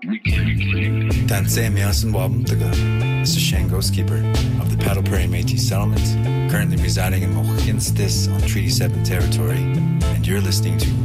Dan Miasan Wabuntaga. This is Shane Ghostkeeper of the Paddle Prairie Métis Settlement, currently residing in Mohinstis on Treaty 7 territory, and you're listening to